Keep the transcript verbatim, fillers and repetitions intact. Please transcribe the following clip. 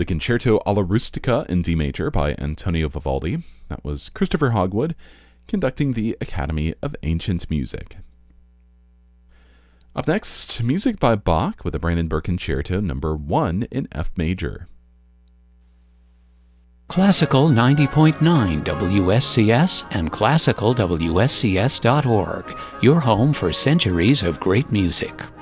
The Concerto alla Rustica in D major by Antonio Vivaldi. That was Christopher Hogwood conducting the Academy of Ancient Music. Up next, music by Bach with the Brandenburg Concerto number one in F major. Classical ninety point nine W S C S and classical W S C S dot org, your home for centuries of great music.